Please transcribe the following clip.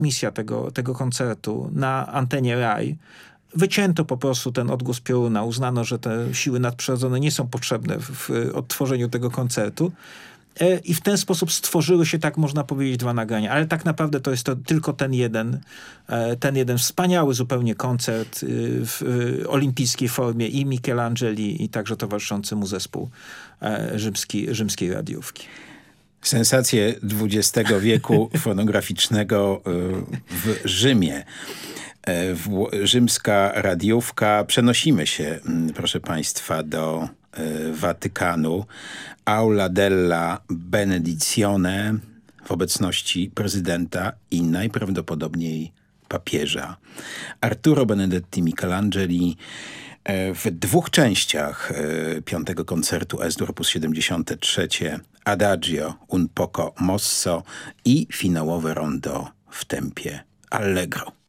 misja tego koncertu na antenie RAI. Wycięto po prostu ten odgłos pioruna. Uznano, że te siły nadprzyrodzone nie są potrzebne w odtworzeniu tego koncertu. I w ten sposób stworzyły się, tak można powiedzieć, dwa nagrania. Ale tak naprawdę to jest tylko ten jeden wspaniały zupełnie koncert w olimpijskiej formie i Michelangeli, i także towarzyszący mu zespół rzymskiej radiówki. Sensacje XX wieku fonograficznego w Rzymie. Rzymska radiówka. Przenosimy się, proszę państwa, do Watykanu. Aula della Benedizione w obecności prezydenta i najprawdopodobniej papieża. Arturo Benedetti Michelangeli w dwóch częściach piątego koncertu Es-dur op. 73 Adagio un poco mosso i finałowe rondo w tempie Allegro.